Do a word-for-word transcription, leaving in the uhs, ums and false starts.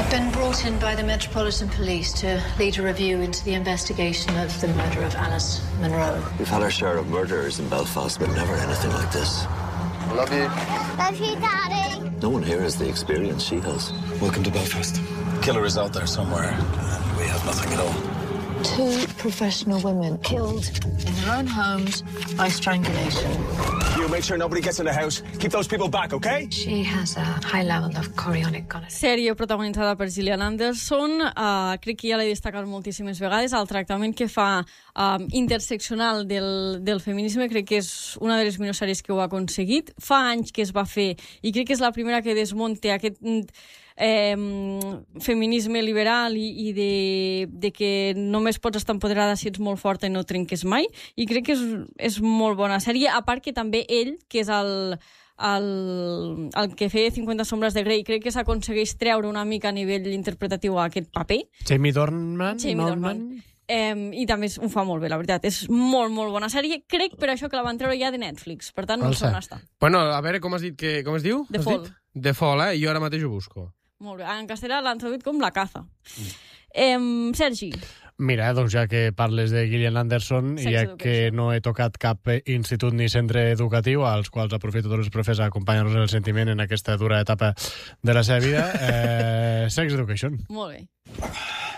I've been brought in by the Metropolitan Police to lead a review into the investigation of the murder of Alice Munro. We've had our share of murderers in Belfast, but never anything like this. Love you. Love you, Daddy. No one here has the experience she has. Welcome to Belfast. Killer is out there somewhere, and we have nothing at all. Two professional women killed in their own homes by strangulation. You make sure nobody gets in the house. Keep those people back, okay? She has a high level of chorionic gonorrhea. Sèrie protagonitzada per Gillian Anderson. Uh, crec que ja l'he destacat moltíssimes vegades. El tractament que fa um, interseccional del, del feminisme crec que és una de les millors sèries que ho ha aconseguit. Fa anys que es va fer i crec que és la primera que desmunta aquest eh, feminisme liberal i, i de, de que només pots estar empoderada si ets molt forta i no trenques mai. I crec que és, és molt bona sèrie, a part que també ell, que és el, el, el que feia cinquanta sombres de Grey, crec que s'aconsegueix treure una mica a nivell interpretatiu a aquest paper. Jamie Dornan. Jamie Dornan. Um, i també ho fa molt bé, la veritat. És molt, molt bona sèrie. Crec per això que la van treure ja de Netflix. Per tant, no sé on està. Bueno, a veure, com has dit que... Com es diu? The Fall. The Fall, eh? Jo ara mateix ho busco. Molt bé. En castellà l'han traduït com La caza. Mm. Um, Sergi. Mira, doncs ja que parles de Gillian Anderson, Sex ja Education. que no he tocat cap institut ni centre educatiu, als quals aprofito tots els profes a acompanyar-nos en el sentiment en aquesta dura etapa de la seva vida, eh, Sex Education. Molt bé.